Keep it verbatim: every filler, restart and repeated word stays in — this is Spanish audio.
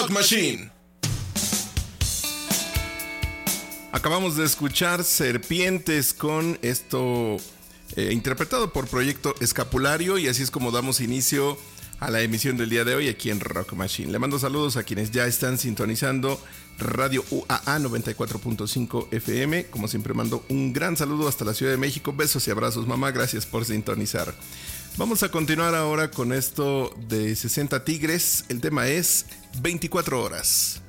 Rock Machine. Acabamos de escuchar Serpientes con esto eh, interpretado por Proyecto Escapulario, y así es como damos inicio a la emisión del día de hoy aquí en Rock Machine. Le mando saludos a quienes ya están sintonizando Radio U A A noventa y cuatro punto cinco F M. Como siempre, mando un gran saludo hasta la Ciudad de México. Besos y abrazos, mamá. Gracias por sintonizar. Vamos a continuar ahora con esto de sesenta Tigres. El tema es veinticuatro horas.